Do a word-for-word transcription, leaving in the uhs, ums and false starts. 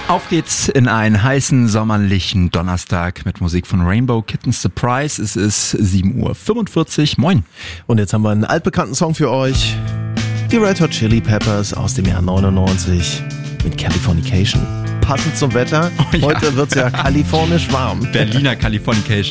Auf geht's in einen heißen sommerlichen Donnerstag mit Musik von Rainbow Kitten Surprise. Es ist sieben Uhr fünfundvierzig. Moin. Und jetzt haben wir einen altbekannten Song für euch. Die Red Hot Chili Peppers aus dem Jahr neunundneunzig mit Californication. Passend zum Wetter. Oh ja. Heute wird's ja kalifornisch warm. Berliner Californication.